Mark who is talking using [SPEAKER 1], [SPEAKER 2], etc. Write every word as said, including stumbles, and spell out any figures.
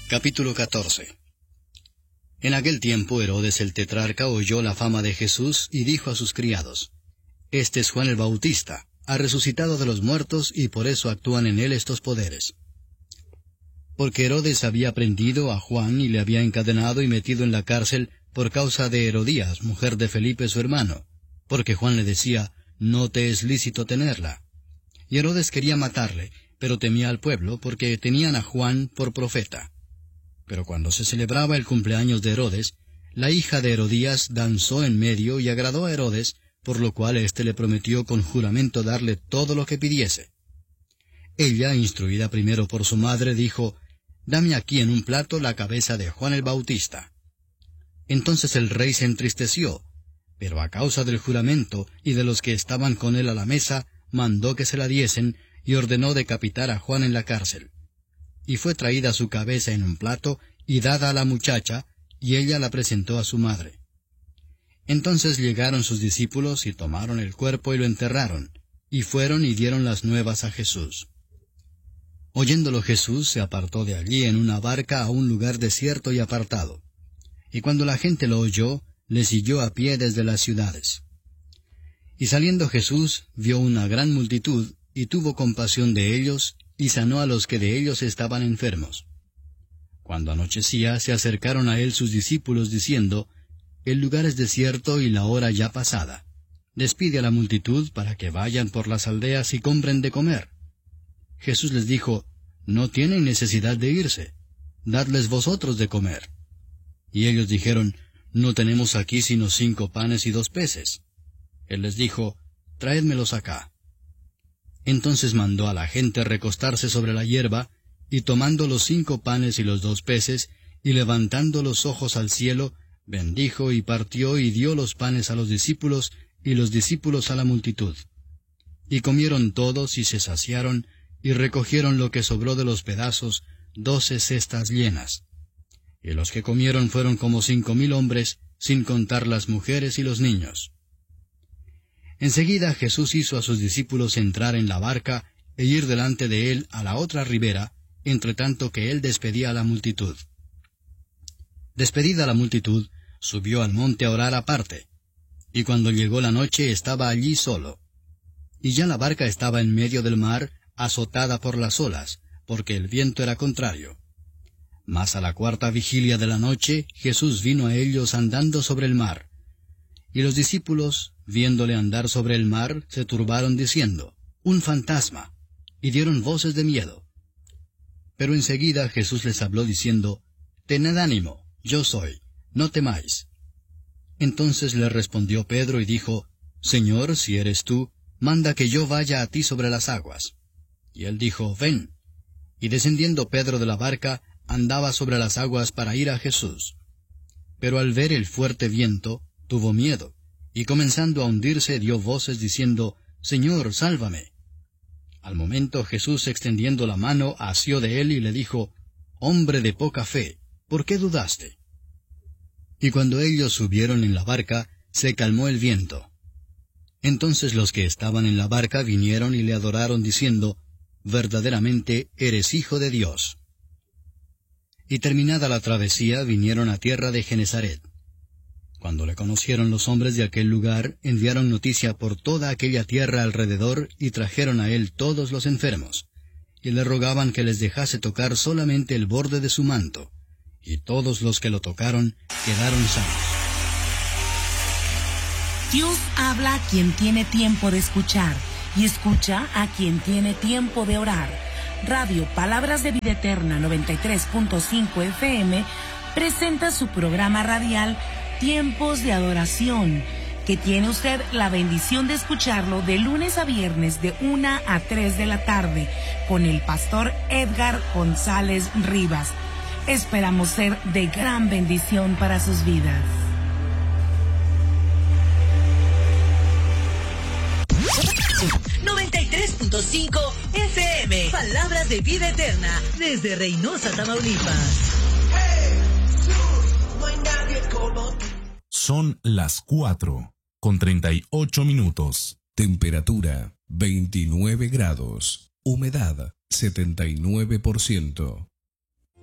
[SPEAKER 1] Capítulo catorce. En aquel tiempo Herodes el tetrarca oyó la fama de Jesús y dijo a sus criados: Este es Juan el Bautista, ha resucitado de los muertos y por eso actúan en él estos poderes. Porque Herodes había prendido a Juan y le había encadenado y metido en la cárcel por causa de Herodías, mujer de Felipe su hermano, porque Juan le decía: No te es lícito tenerla. Y Herodes quería matarle, pero temía al pueblo, porque tenían a Juan por profeta. Pero cuando se celebraba el cumpleaños de Herodes, la hija de Herodías danzó en medio y agradó a Herodes, por lo cual éste le prometió con juramento darle todo lo que pidiese. Ella, instruida primero por su madre, dijo: Dame aquí en un plato la cabeza de Juan el Bautista. Entonces el rey se entristeció, pero a causa del juramento y de los que estaban con él a la mesa, mandó que se la diesen y ordenó decapitar a Juan en la cárcel. Y fue traída su cabeza en un plato y dada a la muchacha, y ella la presentó a su madre. Entonces llegaron sus discípulos y tomaron el cuerpo y lo enterraron, y fueron y dieron las nuevas a Jesús. Oyéndolo Jesús se apartó de allí en una barca a un lugar desierto y apartado. Y cuando la gente lo oyó, le siguió a pie desde las ciudades. Y saliendo Jesús vio una gran multitud, y tuvo compasión de ellos, y sanó a los que de ellos estaban enfermos. Cuando anochecía, se acercaron a él sus discípulos, diciendo: El lugar es desierto y la hora ya pasada. Despide a la multitud para que vayan por las aldeas y compren de comer. Jesús les dijo: No tienen necesidad de irse, dadles vosotros de comer. Y ellos dijeron: No tenemos aquí sino cinco panes y dos peces. Él les dijo: Traédmelos acá. Entonces mandó a la gente recostarse sobre la hierba, y tomando los cinco panes y los dos peces, y levantando los ojos al cielo, bendijo y partió y dio los panes a los discípulos, y los discípulos a la multitud. Y comieron todos y se saciaron, y recogieron lo que sobró de los pedazos, doce cestas llenas. Y los que comieron fueron como cinco mil hombres, sin contar las mujeres y los niños. Enseguida Jesús hizo a sus discípulos entrar en la barca e ir delante de él a la otra ribera, entre tanto que él despedía a la multitud. Despedida la multitud, subió al monte a orar aparte, y cuando llegó la noche estaba allí solo. Y ya la barca estaba en medio del mar, azotada por las olas, porque el viento era contrario. Mas a la cuarta vigilia de la noche, Jesús vino a ellos andando sobre el mar. Y los discípulos, viéndole andar sobre el mar, se turbaron diciendo: Un fantasma, y dieron voces de miedo. Pero enseguida Jesús les habló diciendo: Tened ánimo, yo soy, no temáis. Entonces le respondió Pedro y dijo: Señor, si eres tú, manda que yo vaya a ti sobre las aguas. Y él dijo: Ven. Y descendiendo Pedro de la barca, andaba sobre las aguas para ir a Jesús. Pero al ver el fuerte viento, tuvo miedo, y comenzando a hundirse dio voces diciendo: Señor, sálvame. Al momento Jesús, extendiendo la mano, asió de él y le dijo: Hombre de poca fe, ¿por qué dudaste? Y cuando ellos subieron en la barca, se calmó el viento. Entonces los que estaban en la barca vinieron y le adoraron diciendo: Verdaderamente eres Hijo de Dios. Y terminada la travesía, vinieron a tierra de Genesaret. Cuando le conocieron los hombres de aquel lugar, enviaron noticia por toda aquella tierra alrededor y trajeron a él todos los enfermos, y le rogaban que les dejase tocar solamente el borde de su manto, y todos los que lo tocaron quedaron sanos.
[SPEAKER 2] Dios habla a quien tiene tiempo de escuchar, y escucha a quien tiene tiempo de orar. Radio Palabras de Vida Eterna noventa y tres punto cinco F M presenta su programa radial Tiempos de Adoración, que tiene usted la bendición de escucharlo de lunes a viernes de una a tres de la tarde con el pastor Edgar González Rivas. Esperamos ser de gran bendición para sus vidas.
[SPEAKER 3] noventa y tres punto cinco F M, Palabras de Vida Eterna, desde Reynosa, Tamaulipas.
[SPEAKER 4] Son las cuatro con treinta y ocho minutos.
[SPEAKER 5] Temperatura veintinueve grados. Humedad setenta y nueve por ciento.